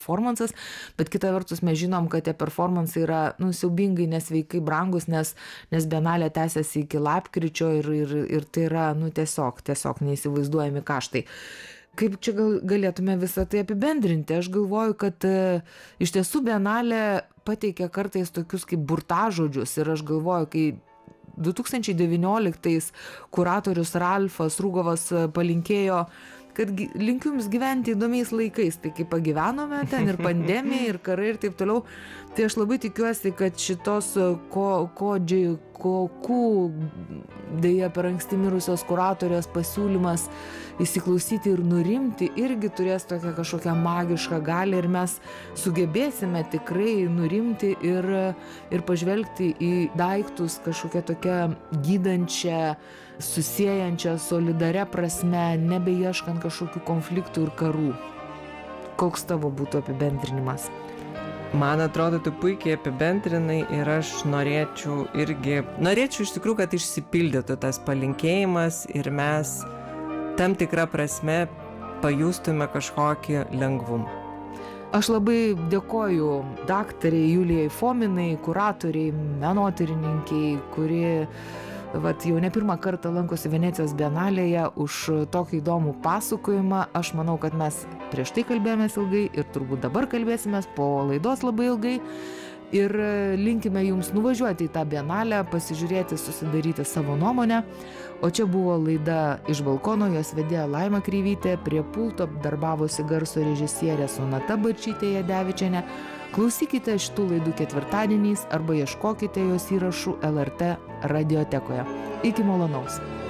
performansas, bet kita vertus mes žinom, kad tie performansai yra siaubingai nesveikai brangus, nes bienalė tęsiasi iki lapkričio ir tai yra tiesiog neįsivaizduojami kaštai. Kaip čia galėtume visą tai apibendrinti? Aš galvoju, kad iš tiesų bienalė pateikia kartais tokius kaip burtažodžius ir aš galvoju, kai 2019 kuratorius Ralfas Rugovas palinkėjo, kad linkiu jums gyventi įdomiais laikais, tai kai pagyvenome ten ir pandemija, ir karai ir taip toliau, tai aš labai tikiuosi, kad šitos kokų dėja per anksti mirusios kuratorės pasiūlymas įsiklausyti ir nurimti irgi turės tokią kažkokią magišką galią ir mes sugebėsime tikrai nurimti ir pažvelgti į daiktus kažkokią tokią gydančią, susiejančią, solidaria prasme, nebeieškant kažkokių konfliktų ir karų. Koks tavo būtų apibendrinimas? Man atrodo, tu puikiai apibendrinai ir aš norėčiau iš tikrųjų, kad išsipildytų tas palinkėjimas ir mes tam tikrą prasme pajustume kažkokį lengvumą. Aš labai dėkoju daktariai Julijai Fominai, kuratoriai, menotyrininkiai, kuri jau ne pirmą kartą lankosi Venecijos bienalėje, už tokį įdomų pasakojimą. Aš manau, kad mes prieš tai kalbėjomės ilgai ir turbūt dabar kalbėsimės po laidos labai ilgai. Ir linkime jums nuvažiuoti į tą bienalę, pasižiūrėti, susidaryti savo nuomonę. O čia buvo laida Iš balkono, jos vedėja Laima Kreivytė, prie pulto darbavosi garso režisierė Sonata Barčytė Jadevičienė. Klausykite šitų laidų ketvirtadieniais arba ieškokite jos įrašų LRT radiotekoje. Iki malonaus.